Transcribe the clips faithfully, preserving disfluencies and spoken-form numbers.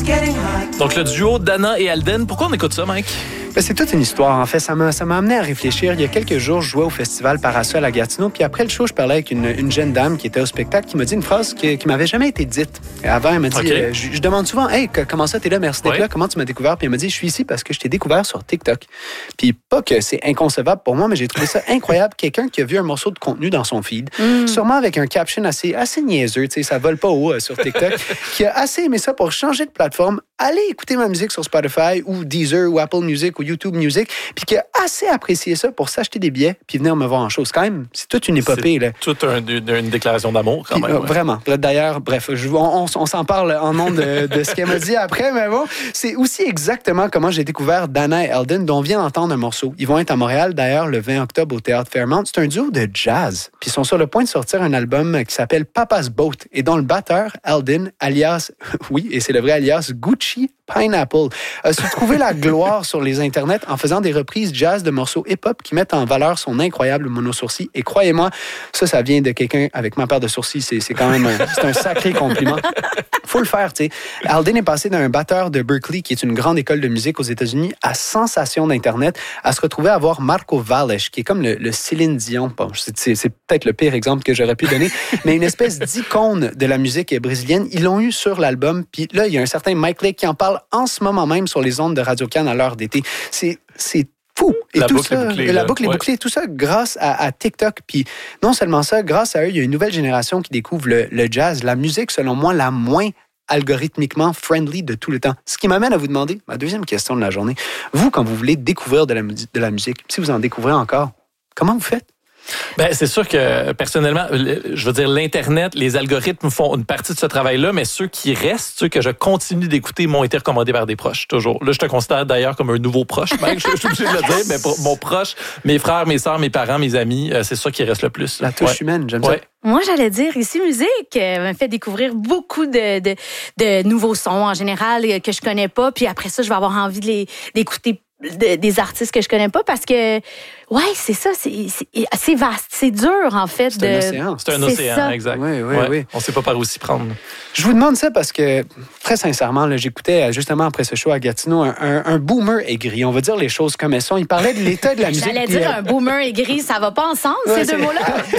Donc, le duo Dana et Alden, pourquoi on écoute ça, Mike? Ben, c'est toute une histoire, en fait. Ça m'a, ça m'a amené à réfléchir. Il y a quelques jours, je jouais au festival Parasol à Gatineau, puis après le show, je parlais avec une, une jeune dame qui était au spectacle, qui m'a dit une phrase qui, qui m'avait jamais été dite. Avant, elle m'a dit, okay. euh, je, je demande souvent, « Hey, comment ça, t'es là, merci d'être ouais. là, comment tu m'as découvert? » Puis elle m'a dit, « Je suis ici parce que je t'ai découvert sur TikTok. » Puis pas que c'est inconcevable pour moi, mais j'ai trouvé ça incroyable. Quelqu'un qui a vu un morceau de contenu dans son feed, mm. sûrement avec un caption assez, assez niaiseux, tu sais, ça vole pas haut euh, sur TikTok, qui a assez aimé ça pour changer de plateforme, aller écouter ma musique sur Spotify ou Deezer ou Apple Music ou YouTube Music, puis qui a assez apprécié ça pour s'acheter des billets puis venir me voir en show. C'est quand même, c'est toute une épopée. C'est là. toute un, une, une déclaration d'amour, quand puis, même. Euh, ouais. Vraiment. D'ailleurs, bref, je, on, on, on s'en parle en nom de, de ce qu'elle m'a dit après, mais bon, c'est aussi exactement comment j'ai découvert Dana et Alden, dont on vient d'entendre un morceau. Ils vont être à Montréal, d'ailleurs, le vingt octobre au Théâtre Fairmount. C'est un duo de jazz. Puis ils sont sur le point de sortir un album qui s'appelle Papa's Boat et dont le batteur, Alden, alias, oui, et c'est le vrai alias, Gucci Pineapple, a su trouver la gloire sur les internets en faisant des reprises jazz de morceaux hip-hop qui mettent en valeur son incroyable monosourcil. Et croyez-moi, ça, ça vient de quelqu'un avec ma paire de sourcils. C'est, c'est quand même un, c'est un sacré compliment. Faut le faire, tu sais. Alden est passé d'un batteur de Berkeley, qui est une grande école de musique aux États-Unis, à sensation d'Internet, à se retrouver à voir Marco Valles, qui est comme le, le Céline Dion. Bon, c'est, c'est, c'est peut-être le pire exemple que j'aurais pu donner, mais une espèce d'icône de la musique brésilienne. Ils l'ont eu sur l'album. Puis là, il y a un certain Mike Lake qui en parle en ce moment même sur les ondes de Radio-Can à l'heure d'été. C'est, c'est fou. Et la tout boucle ça, est bouclée. La là. boucle est ouais. bouclée. Tout ça grâce à, à TikTok. Puis non seulement ça, grâce à eux, il y a une nouvelle génération qui découvre le, le jazz, la musique, selon moi, la moins algorithmiquement friendly de tout le temps. Ce qui m'amène à vous demander, ma deuxième question de la journée, vous, quand vous voulez découvrir de la, de la musique, si vous en découvrez encore, comment vous faites? Ben, c'est sûr que, personnellement, je veux dire, l'Internet, les algorithmes font une partie de ce travail-là, mais ceux qui restent, ceux que je continue d'écouter, m'ont été recommandés par des proches, toujours. Là, je te considère d'ailleurs comme un nouveau proche, Mike, je, je suis obligé de le dire, mais pour mon proche, mes frères, mes sœurs, mes parents, mes amis, c'est ça qui reste le plus. La touche ouais. humaine, j'aime ouais. ça. Moi, j'allais dire, Ici Musique m'a fait découvrir beaucoup de, de, de nouveaux sons, en général, que je connais pas, puis après ça, je vais avoir envie de les, d'écouter De, des artistes que je connais pas parce que ouais c'est ça c'est, c'est, c'est vaste, c'est dur en fait. C'est de... un océan. C'est un c'est océan, ça. Exact. Oui, oui, ouais. oui. On sait pas par où s'y prendre. Je vous demande ça parce que, très sincèrement, là, j'écoutais justement après ce show à Gatineau un, un, un boomer aigri. On va dire les choses comme elles sont. Il parlait de l'état de la musique. J'allais dire un boomer aigri, ça va pas ensemble, ouais, ces c'est... deux mots-là.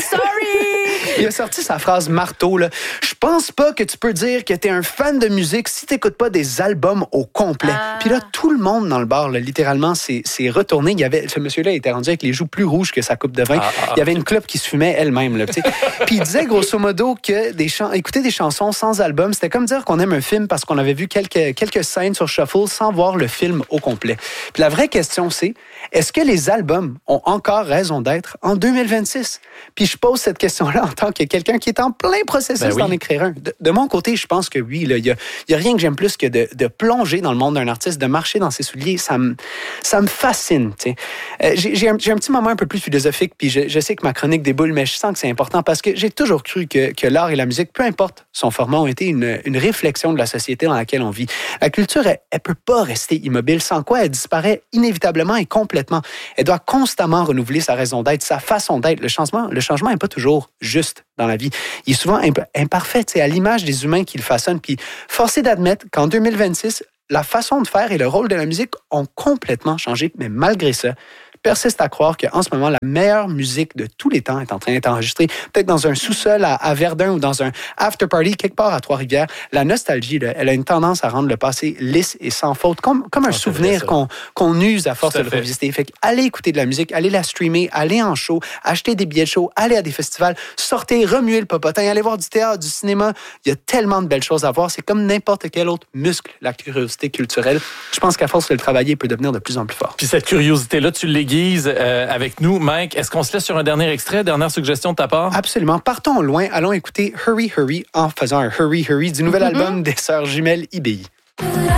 Sorry! Il a sorti sa phrase marteau, là. Je pense pas que tu peux dire que t'es un fan de musique si t'écoutes pas des albums au complet. Ah. Puis là, tout le monde dans le bar, là, littéralement, s'est, s'est retourné. Il y avait, ce monsieur-là était rendu avec les joues plus rouges que sa coupe de vin. Ah, ah, il y avait une clope qui se fumait elle-même, là. Puis il disait, grosso modo, que des chans- écouter des chansons sans album, c'était comme dire qu'on aime un film parce qu'on avait vu quelques, quelques scènes sur Shuffle sans voir le film au complet. Puis la vraie question, c'est, est-ce que les albums ont encore raison d'être en deux mille vingt-six? Puis je pose cette question-là en tant que quelqu'un qui est en plein processus ben oui. d'en écrire un. De, de mon côté, je pense que oui. Il n'y a, y a rien que j'aime plus que de, de plonger dans le monde d'un artiste, de marcher dans ses souliers. Ça me, ça me fascine. Euh, j'ai, j'ai, un, j'ai un petit moment un peu plus philosophique, puis je, je sais que ma chronique déboule, mais je sens que c'est important parce que j'ai toujours cru que, que l'art et la musique, peu importe son format, ont été une, une réflexion de la société dans laquelle on vit. La culture, elle ne peut pas rester immobile, sans quoi elle disparaît inévitablement et complètement. Elle doit constamment renouveler sa raison d'être, sa façon d'être. Le changement, le changement n'est pas toujours juste dans la vie. Il est souvent imp- imparfait, à l'image des humains qui le façonnent. Puis, forcé d'admettre qu'en deux mille vingt-six, la façon de faire et le rôle de la musique ont complètement changé. Mais malgré ça, persiste à croire qu'en ce moment, la meilleure musique de tous les temps est en train d'être enregistrée, peut-être dans un sous-sol à, à Verdun ou dans un after-party quelque part à Trois-Rivières. La nostalgie, là, elle a une tendance à rendre le passé lisse et sans faute, comme, comme un ah, souvenir vrai, qu'on, qu'on use à force de le revisiter. Fait allez écouter de la musique, allez la streamer, allez en show, achetez des billets de show, allez à des festivals, sortez, remuez le popotin, allez voir du théâtre, du cinéma. Il y a tellement de belles choses à voir. C'est comme n'importe quel autre muscle, la curiosité culturelle. Je pense qu'à force de le travailler, il peut devenir de plus en plus fort. Puis cette curiosité-là, tu l'aiguises Euh, avec nous. Mike, est-ce qu'on se laisse sur un dernier extrait, dernière suggestion de ta part? Absolument. Partons loin. Allons écouter Hurry Hurry en faisant un Hurry Hurry du nouvel mm-hmm. album des sœurs jumelles I B I.